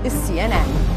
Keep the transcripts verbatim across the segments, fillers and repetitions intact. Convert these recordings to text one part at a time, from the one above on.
is C N N.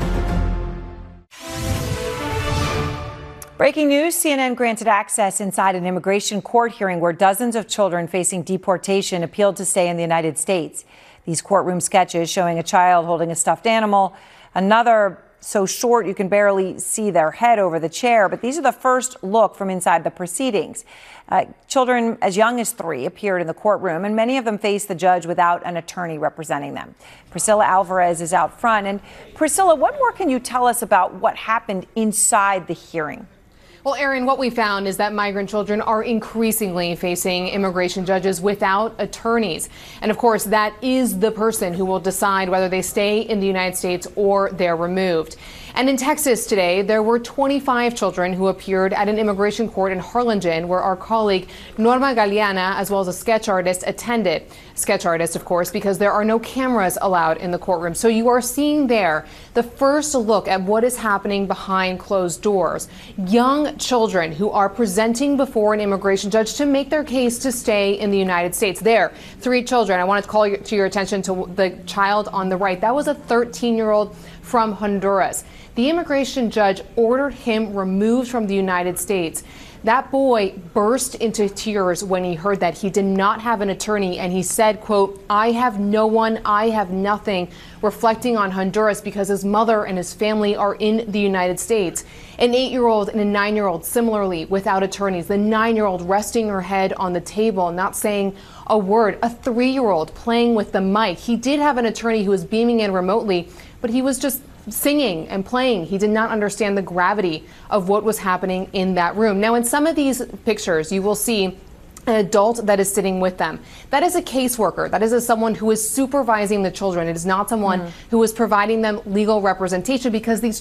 Breaking news, C N N granted access inside an immigration court hearing where dozens of children facing deportation appealed to stay in the United States. These courtroom sketches showing a child holding a stuffed animal, another so short you can barely see their head over the chair. But these are the first look from inside the proceedings. Uh, children as young as three appeared in the courtroom, and many of them faced the judge without an attorney representing them. Priscilla Alvarez is out front. And Priscilla, what more can you tell us about what happened inside the hearing? Well, Erin, what we found is that migrant children are increasingly facing immigration judges without attorneys. And of course, that is the person who will decide whether they stay in the United States or they're removed. And in Texas today, there were twenty-five children who appeared at an immigration court in Harlingen, where our colleague Norma Galeana, as well as a sketch artist, attended. Sketch artist, of course, because there are no cameras allowed in the courtroom. So you are seeing there the first look at what is happening behind closed doors. Young children who are presenting before an immigration judge to make their case to stay in the United States. There, three children. I wanted to call to your attention to the child on the right. That was a thirteen-year-old from Honduras. The immigration judge ordered him removed from the United States. That boy burst into tears when he heard that. He did not have an attorney, and he said, quote, "I have no one, I have nothing," reflecting on Honduras because his mother and his family are in the United States. An eight-year-old and a nine-year-old similarly without attorneys. The nine-year-old resting her head on the table, not saying a word. A three-year-old playing with the mic. He did have an attorney who was beaming in remotely, but he was just singing and playing. He did not understand the gravity of what was happening in that room. Now, in some of these pictures, you will see an adult that is sitting with them. That is a caseworker. That is a, someone who is supervising the children. It is not someone mm. who is providing them legal representation, because these